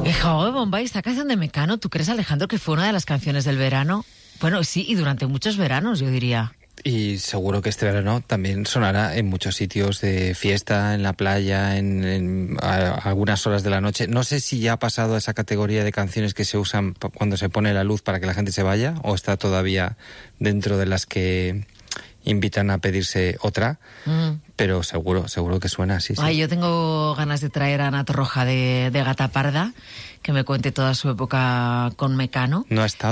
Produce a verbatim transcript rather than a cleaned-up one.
Hijo de Bombay, esta canción de Mecano, ¿tú crees, Alejandro, que fue una de las canciones del verano? Bueno, sí, y durante muchos veranos, yo diría. Y seguro que este verano también sonará en muchos sitios de fiesta, en la playa, en, en a, a algunas horas de la noche. No sé si ya ha pasado a esa categoría de canciones que se usan p- cuando se pone la luz para que la gente se vaya, o está todavía dentro de las que invitan a pedirse otra, mm. pero seguro, seguro que suena así. Sí. Ay, yo tengo ganas de traer a Ana Torroja de, de Gata Parda, que me cuente toda su época con Mecano. No ha estado.